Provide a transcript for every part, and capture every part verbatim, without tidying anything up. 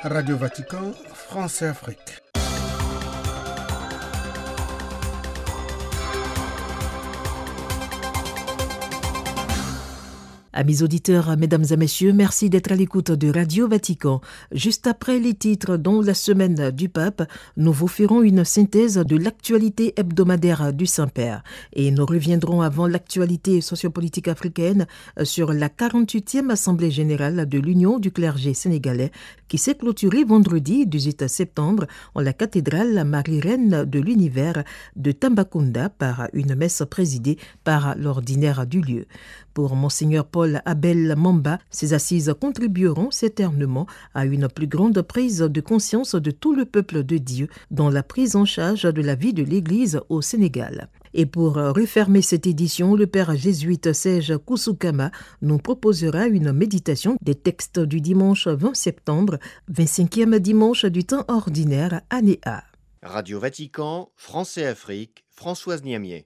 Radio Vatican, France et Afrique. Amis auditeurs, mesdames et messieurs, merci d'être à l'écoute de Radio Vatican. Juste après les titres dont la semaine du pape, nous vous ferons une synthèse de l'actualité hebdomadaire du Saint-Père. Et nous reviendrons avant l'actualité sociopolitique africaine sur la quarante-huitième Assemblée générale de l'Union du clergé sénégalais qui s'est clôturée vendredi dix-huit septembre en la cathédrale Marie-Reine de l'Univers de Tambacounda par une messe présidée par l'ordinaire du lieu. Pour Monseigneur Paul Abel Mamba, ces assises contribueront certainement à une plus grande prise de conscience de tout le peuple de Dieu dans la prise en charge de la vie de l'Église au Sénégal. Et pour refermer cette édition, le père jésuite Serge Koussoukama nous proposera une méditation des textes du dimanche vingt septembre, vingt-cinquième dimanche du temps ordinaire, année A. Radio Vatican, France et Afrique, Françoise Niamier.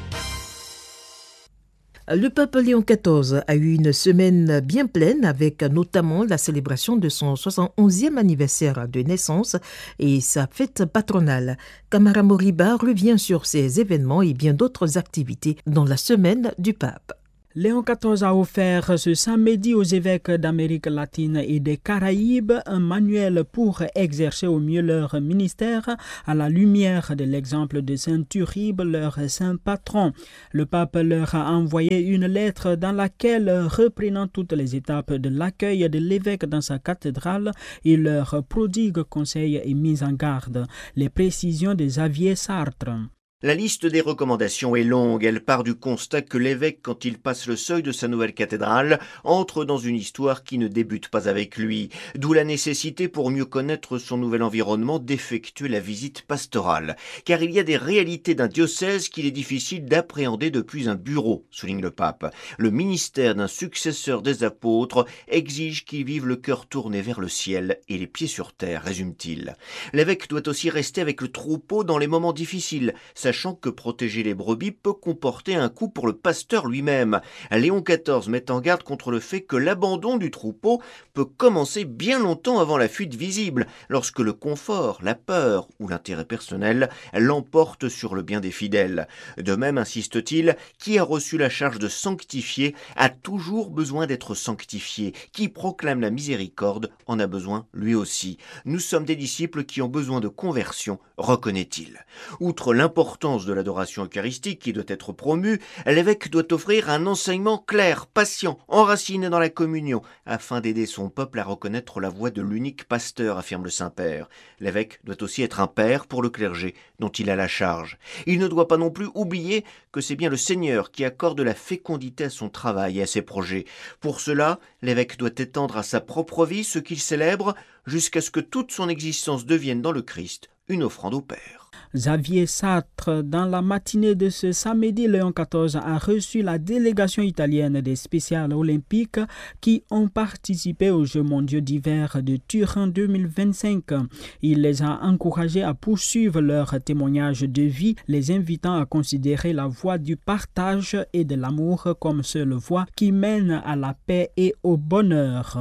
Le pape Léon quatorze a eu une semaine bien pleine avec notamment la célébration de son soixante-onzième anniversaire de naissance et sa fête patronale. Camara Moriba revient sur ces événements et bien d'autres activités dans la semaine du pape. Léon quatorze a offert ce samedi aux évêques d'Amérique latine et des Caraïbes un manuel pour exercer au mieux leur ministère à la lumière de l'exemple de Saint Uribe, leur saint patron. Le pape leur a envoyé une lettre dans laquelle, reprenant toutes les étapes de l'accueil de l'évêque dans sa cathédrale, il leur prodigue conseils et mise en garde. Les précisions de Xavier Sartre. La liste des recommandations est longue. Elle part du constat que l'évêque, quand il passe le seuil de sa nouvelle cathédrale, entre dans une histoire qui ne débute pas avec lui. D'où la nécessité, pour mieux connaître son nouvel environnement, d'effectuer la visite pastorale. Car il y a des réalités d'un diocèse qu'il est difficile d'appréhender depuis un bureau, souligne le pape. Le ministère d'un successeur des apôtres exige qu'il vive le cœur tourné vers le ciel et les pieds sur terre, résume-t-il. L'évêque doit aussi rester avec le troupeau dans les moments difficiles, sachant que protéger les brebis peut comporter un coût pour le pasteur lui-même. Léon quatorze met en garde contre le fait que l'abandon du troupeau peut commencer bien longtemps avant la fuite visible, lorsque le confort, la peur ou l'intérêt personnel l'emportent sur le bien des fidèles. De même, insiste-t-il, qui a reçu la charge de sanctifier a toujours besoin d'être sanctifié. Qui proclame la miséricorde en a besoin lui aussi. Nous sommes des disciples qui ont besoin de conversion, reconnaît-il. Outre l'importance de l'adoration eucharistique qui doit être promue, l'évêque doit offrir un enseignement clair, patient, enraciné dans la communion, afin d'aider son peuple à reconnaître la voix de l'unique pasteur, affirme le Saint-Père. L'évêque doit aussi être un père pour le clergé dont il a la charge. Il ne doit pas non plus oublier que c'est bien le Seigneur qui accorde la fécondité à son travail et à ses projets. Pour cela, l'évêque doit étendre à sa propre vie ce qu'il célèbre jusqu'à ce que toute son existence devienne dans le Christ une offrande au Père. Xavier Sartre, dans la matinée de ce samedi, Léon quatorze a reçu la délégation italienne des spéciales olympiques qui ont participé aux Jeux mondiaux d'hiver de Turin deux mille vingt-cinq. Il les a encouragés à poursuivre leur témoignage de vie, les invitant à considérer la voie du partage et de l'amour comme seule voie qui mène à la paix et au bonheur.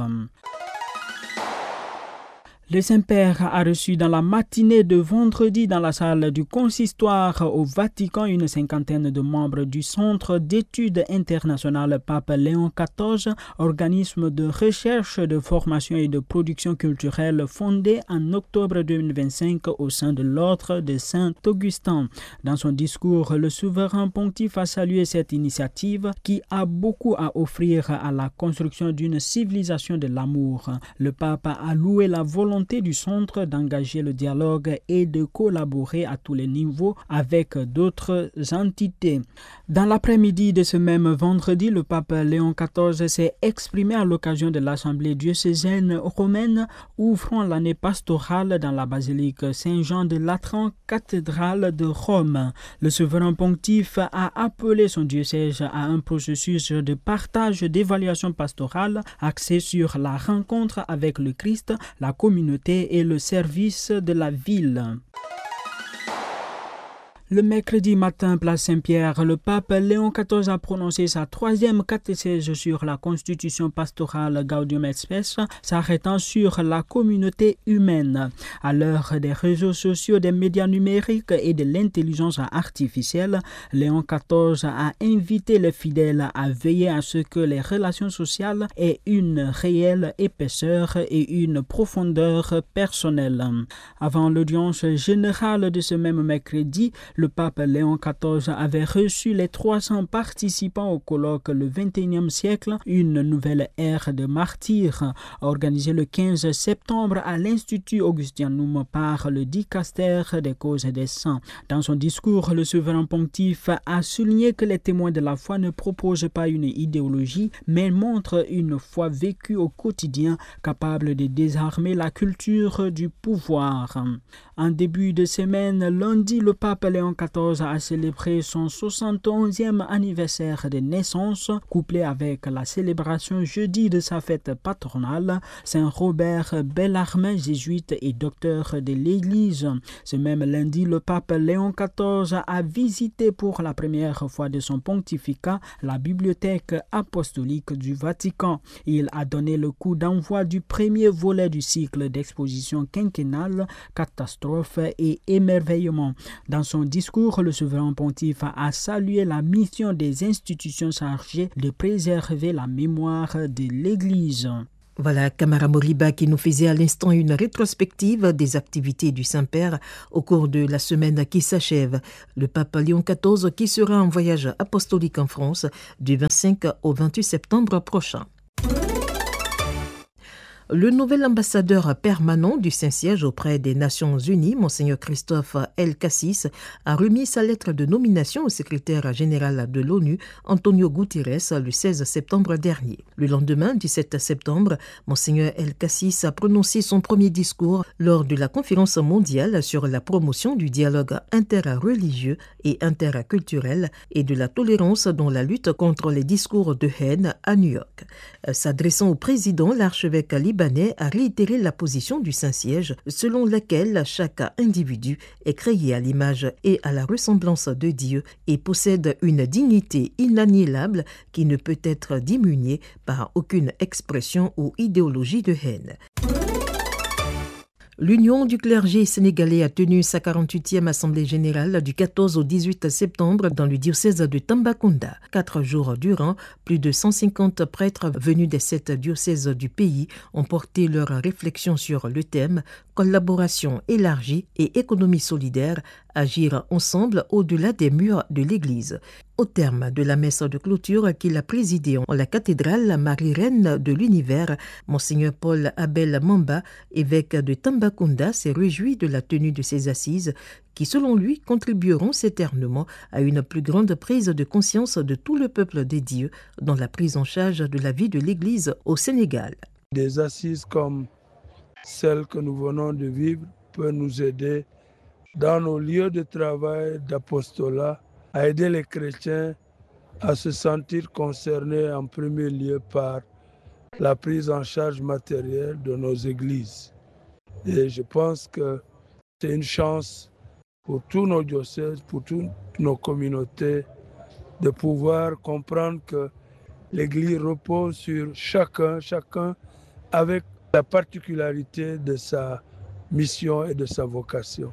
Le Saint-Père a reçu dans la matinée de vendredi dans la salle du consistoire au Vatican une cinquantaine de membres du Centre d'études internationales Pape Léon quatorze, organisme de recherche, de formation et de production culturelle fondé en octobre deux mille vingt-cinq au sein de l'ordre de Saint-Augustin. Dans son discours, le souverain pontife a salué cette initiative qui a beaucoup à offrir à la construction d'une civilisation de l'amour. Le pape a loué la volonté du centre d'engager le dialogue et de collaborer à tous les niveaux avec d'autres entités. Dans l'après-midi de ce même vendredi, le pape Léon quatorze s'est exprimé à l'occasion de l'Assemblée diocésaine romaine ouvrant l'année pastorale dans la basilique Saint-Jean de Latran, cathédrale de Rome. Le souverain pontife a appelé son diocèse à un processus de partage d'évaluation pastorale axé sur la rencontre avec le Christ, la communauté et le service de la ville. Le mercredi matin, place Saint-Pierre, le pape Léon quatorze a prononcé sa troisième catéchèse sur la constitution pastorale Gaudium et Spes, s'arrêtant sur la communauté humaine. À l'heure des réseaux sociaux, des médias numériques et de l'intelligence artificielle, Léon quatorze a invité les fidèles à veiller à ce que les relations sociales aient une réelle épaisseur et une profondeur personnelle. Avant l'audience générale de ce même mercredi, le pape Léon quatorze avait reçu les trois cents participants au colloque Le vingt et unième siècle, une nouvelle ère de martyrs, organisé le quinze septembre à l'Institut Augustinum par le dicaster des causes des saints. Dans son discours, le souverain pontife a souligné que les témoins de la foi ne proposent pas une idéologie, mais montrent une foi vécue au quotidien, capable de désarmer la culture du pouvoir. En début de semaine, lundi, le pape Léon quatorze a célébré son soixante et onzième anniversaire de naissance, couplé avec la célébration jeudi de sa fête patronale, Saint Robert Bellarmin, jésuite et docteur de l'Église. Ce même lundi, le pape Léon quatorze a visité pour la première fois de son pontificat la bibliothèque apostolique du Vatican. Il a donné le coup d'envoi du premier volet du cycle d'exposition quinquennale Catastrophe et émerveillement. Dans son discours, le souverain pontife a salué la mission des institutions chargées de préserver la mémoire de l'Église. Voilà Camara Moriba qui nous faisait à l'instant une rétrospective des activités du Saint-Père au cours de la semaine qui s'achève. Le pape Léon quatorze qui sera en voyage apostolique en France du vingt-cinq au vingt-huit septembre prochain. Le nouvel ambassadeur permanent du Saint-Siège auprès des Nations Unies, Monseigneur Christophe El Cassis, a remis sa lettre de nomination au secrétaire général de l'ONU, Antonio Guterres, le seize septembre dernier. Le lendemain, dix-sept septembre, Monseigneur El Cassis a prononcé son premier discours lors de la conférence mondiale sur la promotion du dialogue interreligieux et interculturel et de la tolérance dans la lutte contre les discours de haine à New York. S'adressant au président, l'archevêque libanais a réitéré la position du Saint-Siège selon laquelle chaque individu est créé à l'image et à la ressemblance de Dieu et possède une dignité inaliénable qui ne peut être diminuée par aucune expression ou idéologie de haine. L'Union du clergé sénégalais a tenu sa quarante-huitième assemblée générale du quatorze au dix-huit septembre dans le diocèse de Tambacounda. Quatre jours durant, plus de cent cinquante prêtres venus des sept diocèses du pays ont porté leurs réflexions sur le thème « Collaboration élargie et économie solidaire, agir ensemble au-delà des murs de l'Église ». Au terme de la messe de clôture qu'il a présidée en la cathédrale Marie-Reine de l'Univers, Monseigneur Paul Abel Mamba, évêque de Tambacounda, s'est réjoui de la tenue de ces assises qui, selon lui, contribueront certainement à une plus grande prise de conscience de tout le peuple des dieux dans la prise en charge de la vie de l'Église au Sénégal. Des assises comme celles que nous venons de vivre peuvent nous aider dans nos lieux de travail, d'apostolat, à aider les chrétiens à se sentir concernés en premier lieu par la prise en charge matérielle de nos églises. Et je pense que c'est une chance pour tous nos diocèses, pour toutes nos communautés, de pouvoir comprendre que l'Église repose sur chacun, chacun avec la particularité de sa mission et de sa vocation.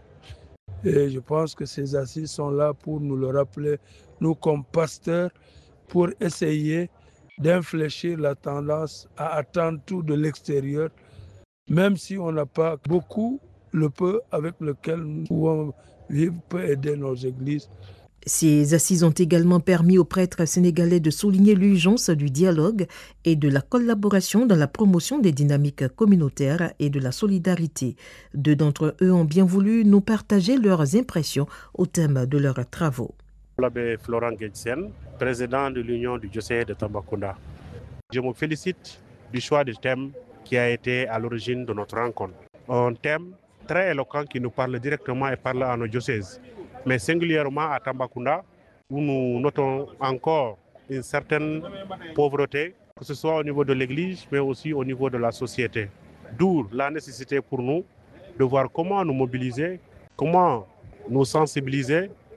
Et je pense que ces assises sont là pour nous le rappeler, nous comme pasteurs, pour essayer d'infléchir la tendance à attendre tout de l'extérieur, même si on n'a pas beaucoup, le peu avec lequel nous pouvons vivre peut aider nos églises. Ces assises ont également permis aux prêtres sénégalais de souligner l'urgence du dialogue et de la collaboration dans la promotion des dynamiques communautaires et de la solidarité. Deux d'entre eux ont bien voulu nous partager leurs impressions au thème de leurs travaux. L'abbé Florent Guedsen, président de l'Union du diocèse de Tambacounda. Je me félicite du choix du thème qui a été à l'origine de notre rencontre. Un thème très éloquent qui nous parle directement et parle à nos diocèses. Mais singulièrement à Tambacounda, où nous notons encore une certaine pauvreté, que ce soit au niveau de l'Église, mais aussi au niveau de la société. D'où la nécessité pour nous de voir comment nous mobiliser, comment nous sensibiliser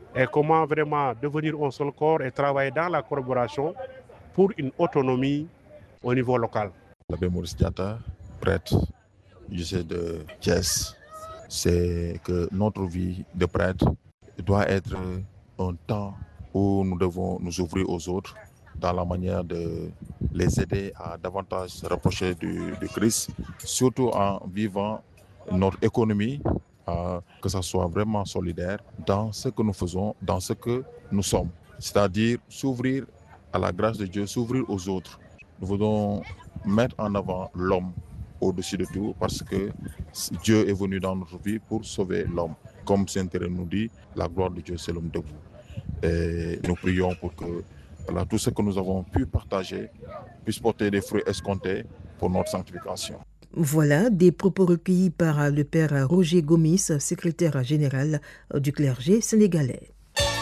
et comment vraiment devenir un seul corps et travailler dans la collaboration pour une autonomie au niveau local. L'abbé Maurice Diatta, prêtre du diocèse de Thiès, c'est que notre vie de prêtre doit être un temps où nous devons nous ouvrir aux autres dans la manière de les aider à davantage se rapprocher du, du Christ, surtout en vivant notre économie, euh, que ça soit vraiment solidaire dans ce que nous faisons, dans ce que nous sommes. C'est-à-dire s'ouvrir à la grâce de Dieu, s'ouvrir aux autres. Nous voulons mettre en avant l'homme au-dessus de tout parce que Dieu est venu dans notre vie pour sauver l'homme. Comme Saint-Thérèse nous dit, la gloire de Dieu, c'est l'homme debout. Et nous prions pour que voilà, tout ce que nous avons pu partager puisse porter des fruits escomptés pour notre sanctification. Voilà des propos recueillis par le père Roger Gomis, secrétaire général du clergé sénégalais.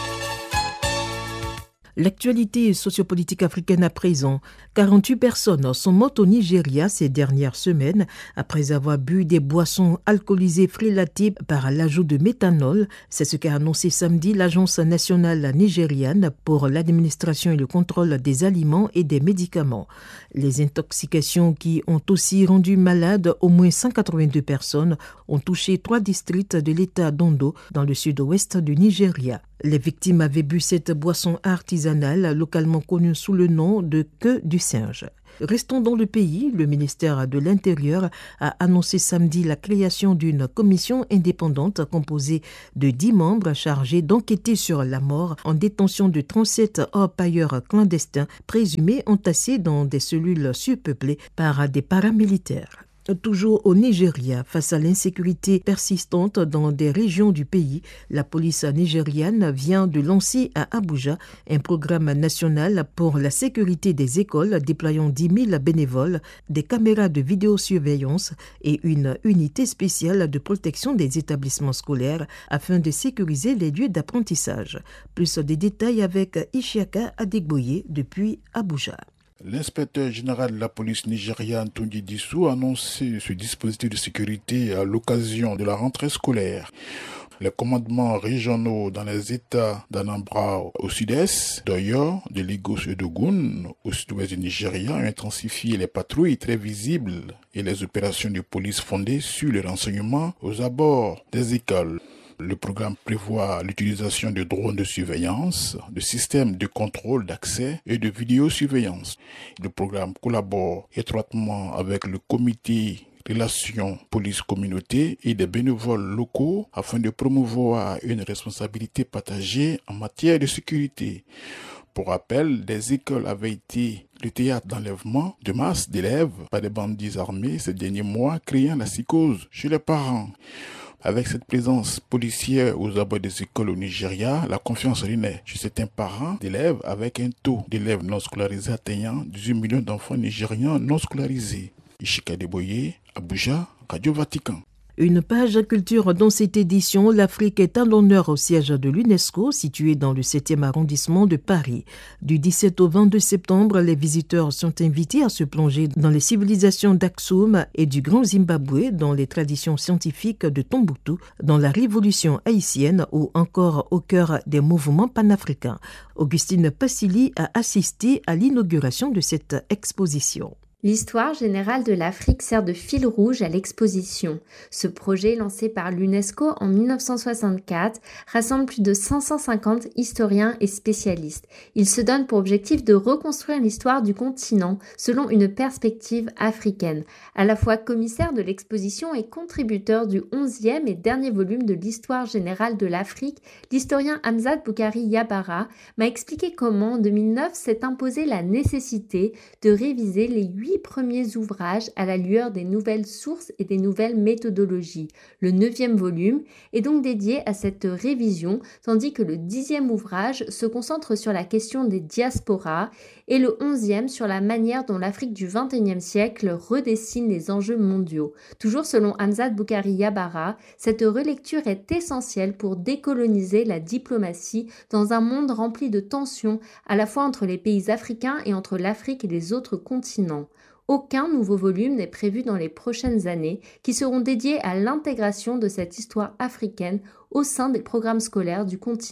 L'actualité sociopolitique africaine à présent. quarante-huit personnes sont mortes au Nigeria ces dernières semaines après avoir bu des boissons alcoolisées frélatées par l'ajout de méthanol. C'est ce qu'a annoncé samedi l'Agence nationale nigériane pour l'administration et le contrôle des aliments et des médicaments. Les intoxications qui ont aussi rendu malades au moins cent quatre-vingt-deux personnes ont touché trois districts de l'État d'Ondo dans le sud-ouest du Nigeria. Les victimes avaient bu cette boisson artisanale localement connue sous le nom de queue du singe. Restons dans le pays, le ministère de l'Intérieur a annoncé samedi la création d'une commission indépendante composée de dix membres chargés d'enquêter sur la mort en détention de trente-sept orpailleurs clandestins présumés entassés dans des cellules surpeuplées par des paramilitaires. Toujours au Nigeria, face à l'insécurité persistante dans des régions du pays, la police nigériane vient de lancer à Abuja un programme national pour la sécurité des écoles déployant dix mille bénévoles, des caméras de vidéosurveillance et une unité spéciale de protection des établissements scolaires afin de sécuriser les lieux d'apprentissage. Plus de détails avec Ishiaka Adegboye depuis Abuja. L'inspecteur général de la police nigériane, Tunji Dissou, a annoncé ce dispositif de sécurité à l'occasion de la rentrée scolaire. Les commandements régionaux dans les États d'Anambra au sud-est, d'Oyo, de Lagos et d'Ogun au sud-ouest du Nigeria ont intensifié les patrouilles très visibles et les opérations de police fondées sur les renseignements aux abords des écoles. Le programme prévoit l'utilisation de drones de surveillance, de systèmes de contrôle d'accès et de vidéosurveillance. Le programme collabore étroitement avec le comité Relations police-communauté et des bénévoles locaux afin de promouvoir une responsabilité partagée en matière de sécurité. Pour rappel, des écoles avaient été le théâtre d'enlèvement de masse d'élèves par des bandits armés ces derniers mois, créant la psychose chez les parents. Avec cette présence policière aux abords des écoles au Nigeria, la confiance renaît chez certains parents d'élèves avec un taux d'élèves non scolarisés atteignant dix-huit millions d'enfants nigérians non scolarisés. Ishika Deboye, Abuja, Radio Vatican. Une page culture dans cette édition, l'Afrique est à l'honneur au siège de l'UNESCO, situé dans le septième arrondissement de Paris. Du dix-sept au vingt-deux septembre, les visiteurs sont invités à se plonger dans les civilisations d'Aksum et du Grand Zimbabwe, dans les traditions scientifiques de Tombouctou, dans la révolution haïtienne ou encore au cœur des mouvements panafricains. Augustine Passili a assisté à l'inauguration de cette exposition. L'histoire générale de l'Afrique sert de fil rouge à l'exposition. Ce projet, lancé par l'UNESCO en mille neuf cent soixante-quatre, rassemble plus de cinq cent cinquante historiens et spécialistes. Il se donne pour objectif de reconstruire l'histoire du continent selon une perspective africaine. À la fois commissaire de l'exposition et contributeur du onzième et dernier volume de l'histoire générale de l'Afrique, l'historien Hamzat Boukari Yabara m'a expliqué comment, en deux mille neuf, s'est imposée la nécessité de réviser les huit premiers ouvrages à la lueur des nouvelles sources et des nouvelles méthodologies. Le neuvième volume est donc dédié à cette révision, tandis que le dixième ouvrage se concentre sur la question des diasporas et le onzième sur la manière dont l'Afrique du vingt et unième siècle redessine les enjeux mondiaux. Toujours selon Hamzat Boukari Yabara, cette relecture est essentielle pour décoloniser la diplomatie dans un monde rempli de tensions à la fois entre les pays africains et entre l'Afrique et les autres continents. Aucun nouveau volume n'est prévu dans les prochaines années qui seront dédiés à l'intégration de cette histoire africaine au sein des programmes scolaires du continent.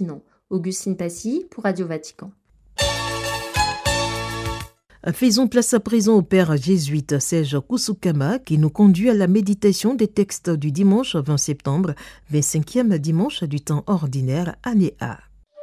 Augustine Passy pour Radio Vatican. Faisons place à présent au père jésuite Serge Kusukama qui nous conduit à la méditation des textes du dimanche vingt septembre, vingt-cinquième dimanche du temps ordinaire, année A.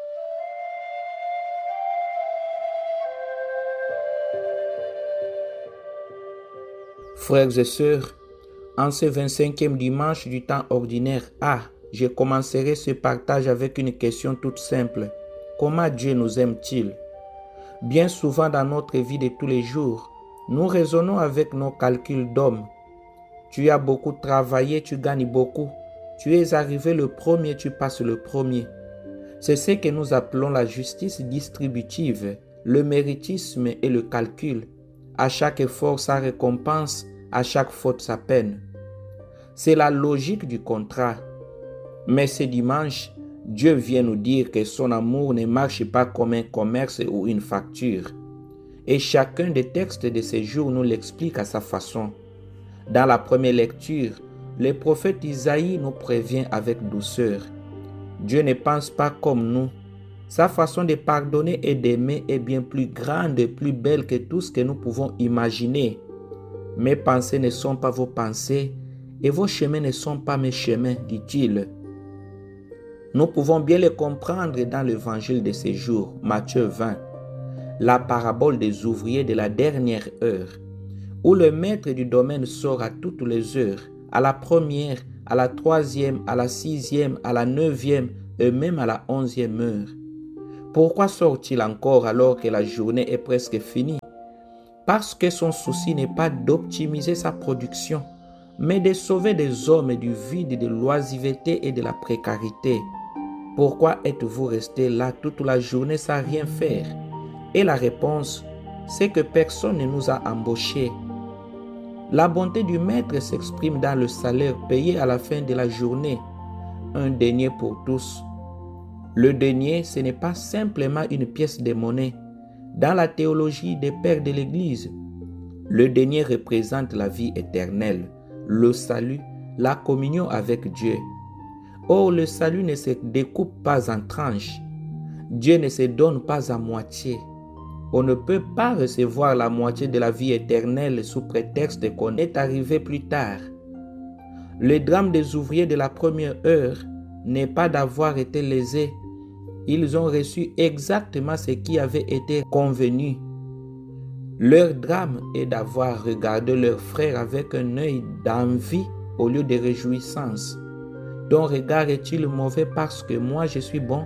Frères et sœurs, en ce vingt-cinquième dimanche du temps ordinaire A, je commencerai ce partage avec une question toute simple. Comment Dieu nous aime-t-il? Bien souvent dans notre vie de tous les jours, nous raisonnons avec nos calculs d'hommes. Tu as beaucoup travaillé, tu gagnes beaucoup. Tu es arrivé le premier, tu passes le premier. C'est ce que nous appelons la justice distributive, le méritisme et le calcul. À chaque effort, sa récompense, à chaque faute, sa peine. C'est la logique du contrat. Mais ce dimanche, Dieu vient nous dire que son amour ne marche pas comme un commerce ou une facture. Et chacun des textes de ces jours nous l'explique à sa façon. Dans la première lecture, le prophète Isaïe nous prévient avec douceur. Dieu ne pense pas comme nous. Sa façon de pardonner et d'aimer est bien plus grande et plus belle que tout ce que nous pouvons imaginer. Mes pensées ne sont pas vos pensées et vos chemins ne sont pas mes chemins, dit-il. Nous pouvons bien le comprendre dans l'évangile de ces jours, Matthieu vingt, la parabole des ouvriers de la dernière heure, où le maître du domaine sort à toutes les heures, à la première, à la troisième, à la sixième, à la neuvième et même à la onzième heure. Pourquoi sort-il encore alors que la journée est presque finie? Parce que son souci n'est pas d'optimiser sa production, mais de sauver des hommes du vide, de l'oisiveté et de la précarité. Pourquoi êtes-vous resté là toute la journée sans rien faire? Et la réponse, c'est que personne ne nous a embauchés. La bonté du maître s'exprime dans le salaire payé à la fin de la journée, un denier pour tous. Le denier, ce n'est pas simplement une pièce de monnaie. Dans la théologie des pères de l'Église, le denier représente la vie éternelle, le salut, la communion avec Dieu. Or, le salut ne se découpe pas en tranches. Dieu ne se donne pas à moitié. On ne peut pas recevoir la moitié de la vie éternelle sous prétexte qu'on est arrivé plus tard. Le drame des ouvriers de la première heure n'est pas d'avoir été lésés. Ils ont reçu exactement ce qui avait été convenu. Leur drame est d'avoir regardé leurs frères avec un œil d'envie au lieu de réjouissance. Ton regard est-il mauvais parce que moi je suis bon?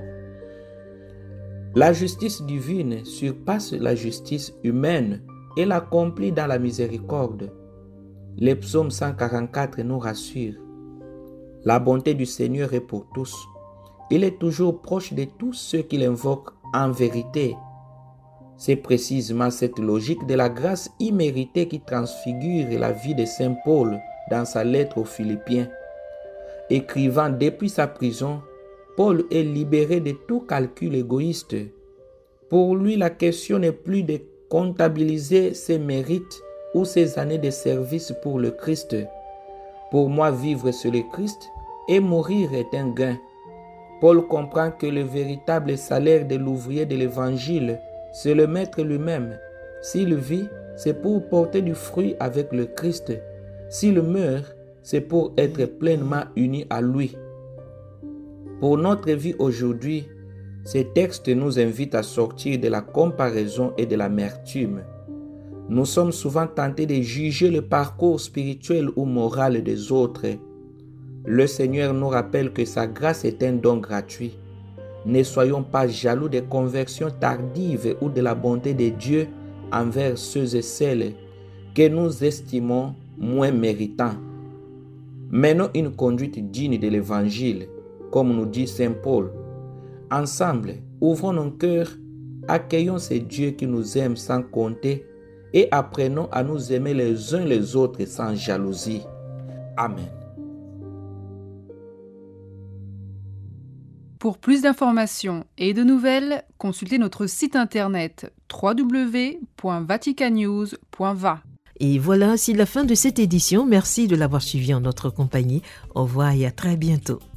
La justice divine surpasse la justice humaine et l'accomplit dans la miséricorde. Le psaume cent quarante-quatre nous rassure. La bonté du Seigneur est pour tous. Il est toujours proche de tous ceux qui l'invoquent en vérité. C'est précisément cette logique de la grâce imméritée qui transfigure la vie de Saint Paul dans sa lettre aux Philippiens. Écrivant depuis sa prison, Paul est libéré de tout calcul égoïste. Pour lui, la question n'est plus de comptabiliser ses mérites ou ses années de service pour le Christ. Pour moi, vivre c'est le Christ et mourir est un gain. Paul comprend que le véritable salaire de l'ouvrier de l'Évangile, c'est le Maître lui-même. S'il vit, c'est pour porter du fruit avec le Christ. S'il meurt, c'est pour être pleinement uni à lui. Pour notre vie aujourd'hui, ces textes nous invitent à sortir de la comparaison et de l'amertume. Nous sommes souvent tentés de juger le parcours spirituel ou moral des autres. Le Seigneur nous rappelle que sa grâce est un don gratuit. Ne soyons pas jaloux des conversions tardives ou de la bonté de Dieu envers ceux et celles que nous estimons moins méritants. Menons une conduite digne de l'Évangile, comme nous dit Saint Paul. Ensemble, ouvrons nos cœurs, accueillons ces dieux qui nous aiment sans compter et apprenons à nous aimer les uns les autres sans jalousie. Amen. Pour plus d'informations et de nouvelles, consultez notre site internet w w w point vaticanews point v a. Et voilà, c'est la fin de cette édition. Merci de l'avoir suivi en notre compagnie. Au revoir et à très bientôt.